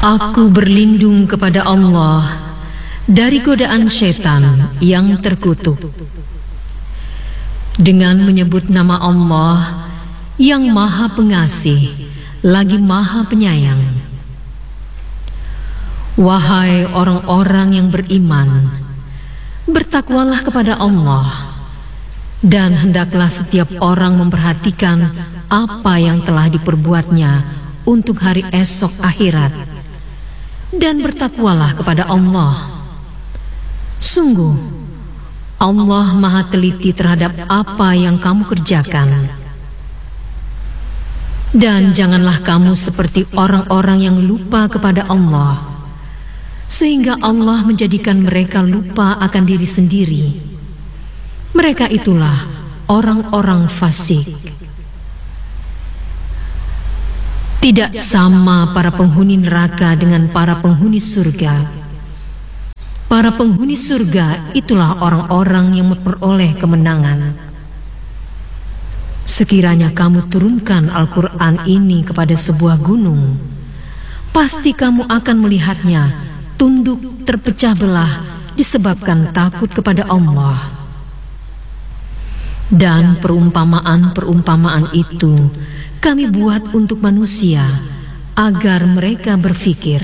Aku berlindung kepada Allah dari godaan syaitan yang terkutuk. Dengan menyebut nama Allah yang Maha Pengasih lagi Maha Penyayang. Wahai orang-orang yang beriman, bertakwalah kepada Allah, dan hendaklah setiap orang memperhatikan apa yang telah diperbuatnya untuk hari esok akhirat, dan bertakwalah kepada Allah. Sungguh, Allah Maha Teliti terhadap apa yang kamu kerjakan. Dan janganlah kamu seperti orang-orang yang lupa kepada Allah, sehingga Allah menjadikan mereka lupa akan diri sendiri. Mereka itulah orang-orang fasik. Tidak sama para penghuni neraka dengan para penghuni surga. Para penghuni surga itulah orang-orang yang memperoleh kemenangan. Sekiranya kamu turunkan Al-Quran ini kepada sebuah gunung, pasti kamu akan melihatnya tunduk terpecah belah disebabkan takut kepada Allah. Dan perumpamaan-perumpamaan itu kami buat untuk manusia agar mereka berfikir.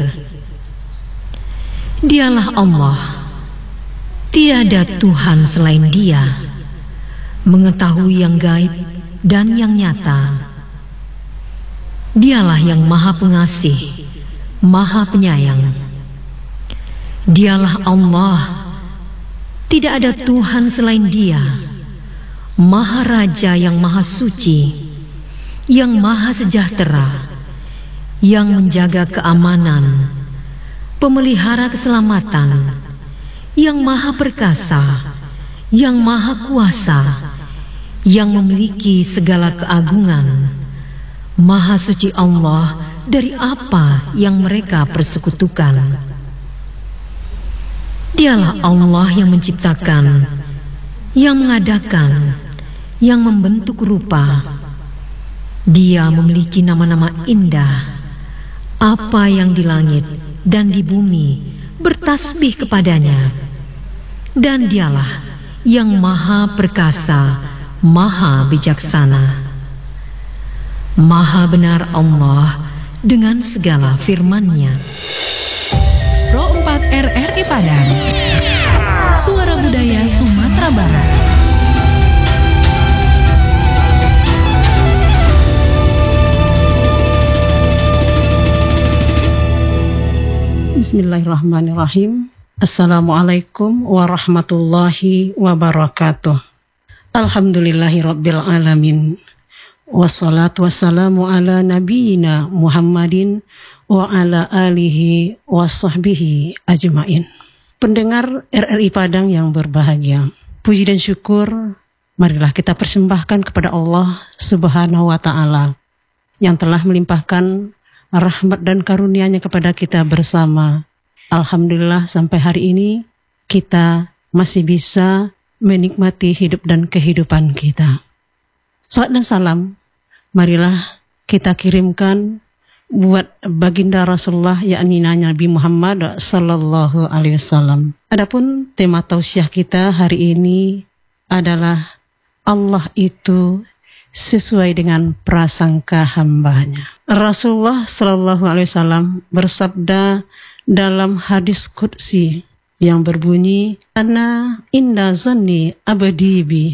Dialah Allah, tiada Tuhan selain Dia, mengetahui yang gaib dan yang nyata. Dialah yang Maha Pengasih, Maha Penyayang. Dialah Allah, tidak ada Tuhan selain Dia, Maha Raja yang Maha Suci, yang Maha Sejahtera, yang menjaga keamanan, pemelihara keselamatan, yang Maha Perkasa, yang Maha Kuasa, yang memiliki segala keagungan. Maha suci Allah dari apa yang mereka persekutukan. Dialah Allah yang menciptakan, yang mengadakan, yang membentuk rupa. Dia memiliki nama-nama indah. Apa yang di langit dan di bumi bertasbih kepadanya. Dan Dialah yang Maha Perkasa, Maha Bijaksana. Maha benar Allah dengan segala firman-Nya. Pro 4 RRI Padang, Suara Budaya Sumatera Barat. Bismillahirrahmanirrahim. Assalamualaikum warahmatullahi wabarakatuh. Alhamdulillahirabbil alamin. Wassalatu wassalamu ala nabiyyina Muhammadin wa ala alihi wa sahbihi ajmain. Pendengar RRI Padang yang berbahagia, puji dan syukur marilah kita persembahkan kepada Allah Subhanahu wa taala yang telah melimpahkan rahmat dan karunia-Nya kepada kita bersama. Alhamdulillah sampai hari ini kita masih bisa menikmati hidup dan kehidupan kita. Salat dan salam marilah kita kirimkan buat baginda Rasulullah, yakni Nabi Muhammad sallallahu alaihi wasallam. Adapun tema tausiah kita hari ini adalah Allah itu sesuai dengan prasangka hambanya. Rasulullah sallallahu alaihi wasallam bersabda dalam hadis qudsi yang berbunyi, Ana inda zanni abdi bi.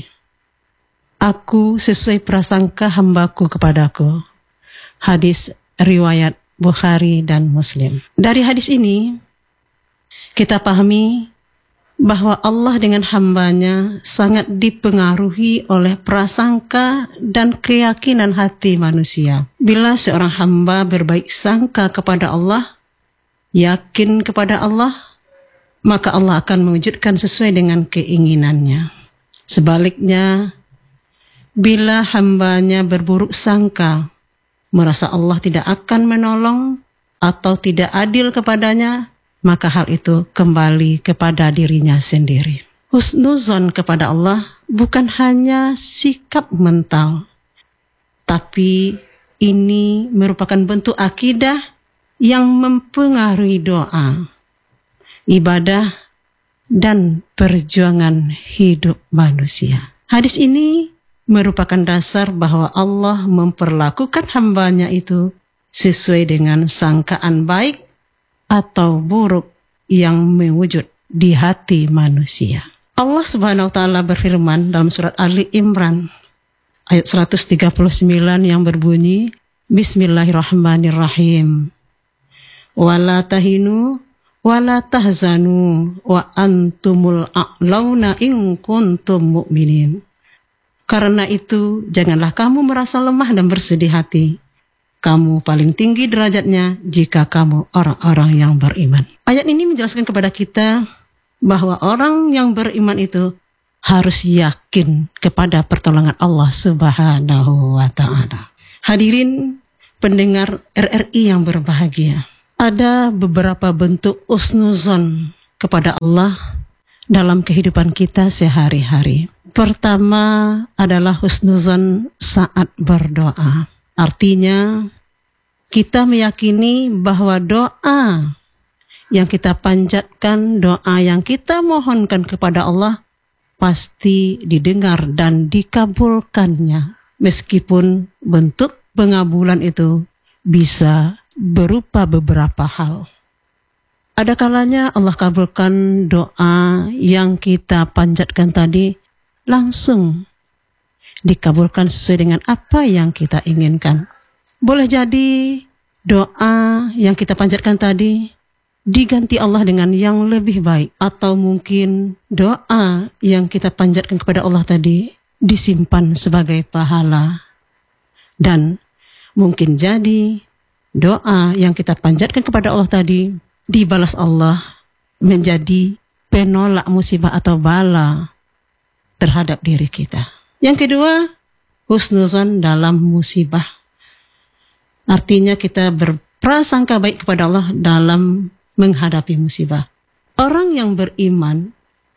Aku sesuai prasangka hambaku kepadaku. Hadis riwayat Bukhari dan Muslim. Dari hadis ini kita pahami bahwa Allah dengan hambanya sangat dipengaruhi oleh prasangka dan keyakinan hati manusia. Bila seorang hamba berbaik sangka kepada Allah, yakin kepada Allah, maka Allah akan mewujudkan sesuai dengan keinginannya. Sebaliknya, bila hambanya berburuk sangka, merasa Allah tidak akan menolong atau tidak adil kepadanya, maka hal itu kembali kepada dirinya sendiri. Husnuzon kepada Allah bukan hanya sikap mental, tapi ini merupakan bentuk akidah yang mempengaruhi doa, ibadah, dan perjuangan hidup manusia. Hadis ini merupakan dasar bahwa Allah memperlakukan hambanya itu sesuai dengan sangkaan baik atau buruk yang mewujud di hati manusia. Allah Subhanahu wa taala berfirman dalam surat Ali Imran ayat 139 yang berbunyi, Bismillahirrahmanirrahim. Wala tahinu wala tahzanu wa antumul a'launa in kuntum mu'minin. Karena itu janganlah kamu merasa lemah dan bersedih hati. Kamu paling tinggi derajatnya jika kamu orang-orang yang beriman. Ayat ini menjelaskan kepada kita bahwa orang yang beriman itu harus yakin kepada pertolongan Allah Subhanahu wa ta'ala. Hadirin pendengar RRI yang berbahagia, ada beberapa bentuk husnuzon kepada Allah dalam kehidupan kita sehari-hari. Pertama adalah husnuzon saat berdoa. Artinya kita meyakini bahwa doa yang kita panjatkan, doa yang kita mohonkan kepada Allah pasti didengar dan dikabulkannya. Meskipun bentuk pengabulan itu bisa berupa beberapa hal. Ada kalanya Allah kabulkan doa yang kita panjatkan tadi langsung dikabulkan sesuai dengan apa yang kita inginkan. Boleh jadi doa yang kita panjatkan tadi diganti Allah dengan yang lebih baik, atau mungkin doa yang kita panjatkan kepada Allah tadi disimpan sebagai pahala, dan mungkin jadi doa yang kita panjatkan kepada Allah tadi dibalas Allah menjadi penolak musibah atau bala terhadap diri kita. Yang kedua, husnuzon dalam musibah. Artinya kita berprasangka baik kepada Allah dalam menghadapi musibah. Orang yang beriman,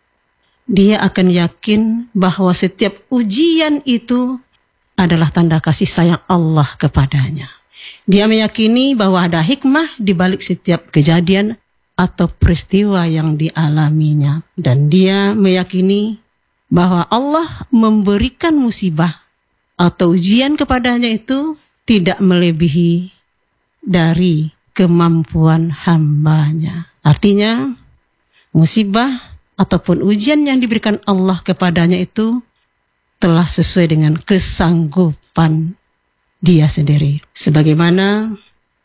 dia akan yakin bahwa setiap ujian itu adalah tanda kasih sayang Allah kepadanya. Dia meyakini bahwa ada hikmah di balik setiap kejadian atau peristiwa yang dialaminya. Dan dia meyakini bahwa Allah memberikan musibah atau ujian kepadanya itu tidak melebihi dari kemampuan hambanya. Artinya, musibah ataupun ujian yang diberikan Allah kepadanya itu telah sesuai dengan kesanggupan dia sendiri. Sebagaimana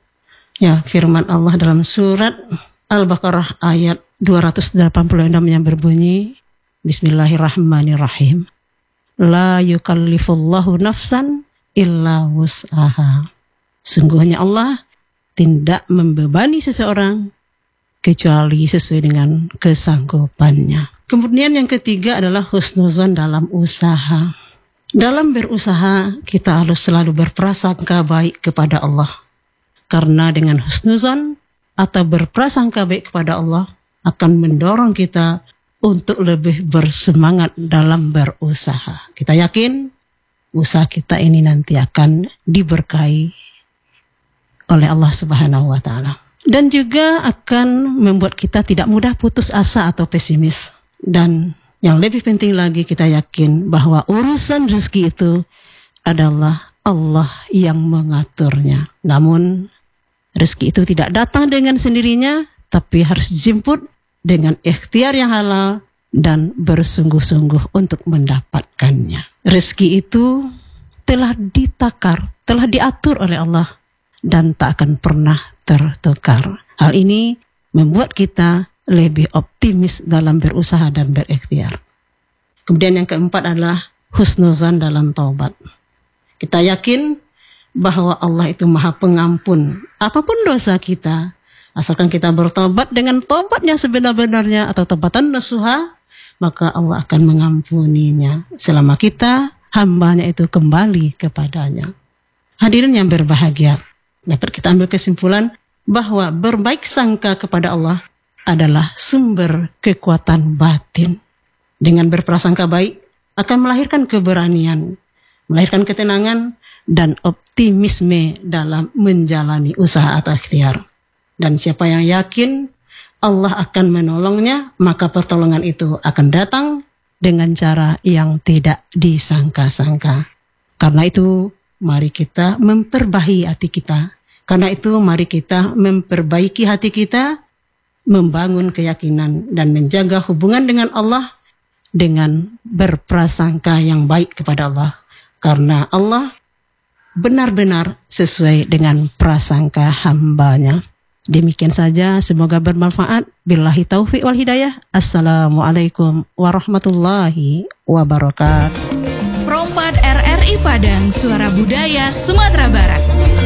firman Allah dalam surat Al-Baqarah ayat 286 yang berbunyi, Bismillahirrahmanirrahim. La yukallifullahu nafsan illa wus'aha. Sungguhnya Allah tidak membebani seseorang kecuali sesuai dengan kesanggupannya. Kemudian yang ketiga adalah husnuzon dalam usaha. Dalam berusaha kita harus selalu berprasangka baik kepada Allah. Karena dengan husnuzon atau berprasangka baik kepada Allah akan mendorong kita untuk lebih bersemangat dalam berusaha. Kita yakin usaha kita ini nanti akan diberkahi oleh Allah Subhanahu wa ta'ala. Dan juga akan membuat kita tidak mudah putus asa atau pesimis. Dan yang lebih penting lagi, kita yakin bahwa urusan rezeki itu adalah Allah yang mengaturnya. Namun rezeki itu tidak datang dengan sendirinya, tapi harus dijemput dengan ikhtiar yang halal dan bersungguh-sungguh untuk mendapatkannya. Rezeki itu telah ditakar, telah diatur oleh Allah dan tak akan pernah tertukar. Hal ini membuat kita lebih optimis dalam berusaha dan berikhtiar. Kemudian yang keempat adalah husnuzan dalam taubat. Kita yakin bahwa Allah itu Maha Pengampun apapun dosa kita, asalkan kita bertobat dengan tobat yang sebenar-benarnya atau tobatan nasuha, maka Allah akan mengampuninya selama kita hambanya itu kembali kepadanya. Hadirin yang berbahagia, dapat kita ambil kesimpulan bahwa berbaik sangka kepada Allah adalah sumber kekuatan batin. Dengan berprasangka baik akan melahirkan keberanian, melahirkan ketenangan dan optimisme dalam menjalani usaha atau ikhtiar. Dan siapa yang yakin Allah akan menolongnya, maka pertolongan itu akan datang dengan cara yang tidak disangka-sangka. Karena itu, mari kita memperbaiki hati kita. Karena itu, mari kita memperbaiki hati kita, membangun keyakinan dan menjaga hubungan dengan Allah dengan berprasangka yang baik kepada Allah. Karena Allah benar-benar sesuai dengan prasangka hambanya. Demikian saja, semoga bermanfaat. Billahi taufiq wal hidayah. Assalamualaikum warahmatullahi wabarakatuh. Pro 4 RRI Padang, Suara Budaya Sumatera Barat.